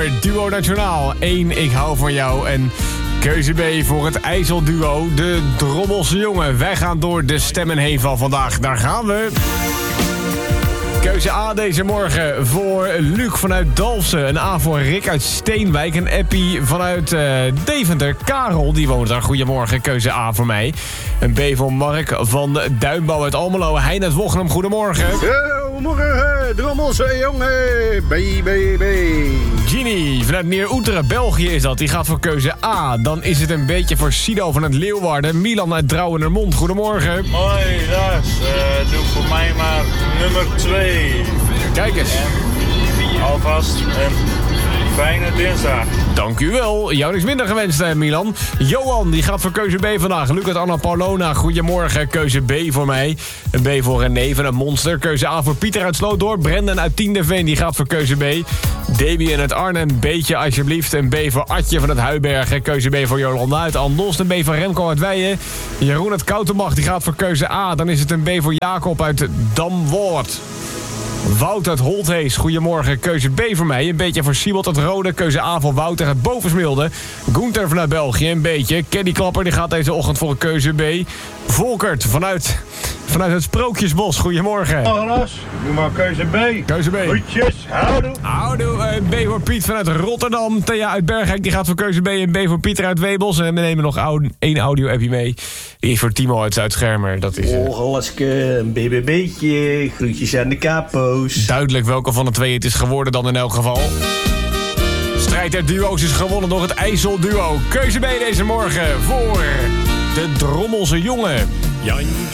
Duo Nationaal. 1, ik hou van jou. En keuze B voor het IJsselduo, de Drommelse Jongen. Wij gaan door de stemmen heen van vandaag. Daar gaan we. Keuze A deze morgen voor Luc vanuit Dalfsen. Een A voor Rick uit Steenwijk. Een appie vanuit Deventer. Karel, die woont daar. Goedemorgen, keuze A voor mij. Een B voor Mark van Duinbouw uit Almelo. Hein uit Wochnum, goedemorgen. Goedemorgen, Drommelse Jongen. B. Ginny vanuit Neer-Oeteren, België is dat. Die gaat voor keuze A. Dan is het een beetje voor Sido vanuit Leeuwarden. Milan uit Drouwenermond, goedemorgen. Hoi, Lars. Doe voor mij maar nummer 2. Kijk eens. Alvast een fijne dinsdag. Dank u wel. Jou niks minder gewenst, Milan. Johan, die gaat voor keuze B vandaag. Luc uit Anna Paulona, goedemorgen. Keuze B voor mij. Een B voor René van een Monster. Keuze A voor Pieter uit Slootdorp. Brendan uit Tiendeveen, die gaat voor keuze B. Debian uit Arnhem, Beetje alsjeblieft. Een B voor Atje van het Huibergen. Keuze B voor Jolanda uit Andos. Een B voor Remco uit Weijen. Jeroen uit Koutenbach, die gaat voor keuze A. Dan is het een B voor Jacob uit Damwoord. Wout uit Holthees, goedemorgen. Keuze B voor mij. Een beetje voor Siebold uit Rode. Keuze A voor Wouter uit Bovensmilde. Gunther vanuit België, een beetje. Caddy Klapper, die gaat deze ochtend voor een keuze B. Volkert vanuit het Sprookjesbos, goedemorgen. Lars, doe maar keuze B. Keuze B. Groetjes, houdoe. Houdoe, B voor Piet vanuit Rotterdam. Thea uit Bergijk, die gaat voor keuze B. En B voor Pieter uit Webels. En we nemen nog één audio-appie mee. Die is voor Timo uit Zuid-Schermer. Dat is Laske, een BBB'tje, groetjes aan de capo's. duidelijk welke van de twee het is geworden dan in elk geval. Strijd der duo's is gewonnen door het IJsselduo. Keuze B deze morgen voor de Drommelse Jongen. Jantje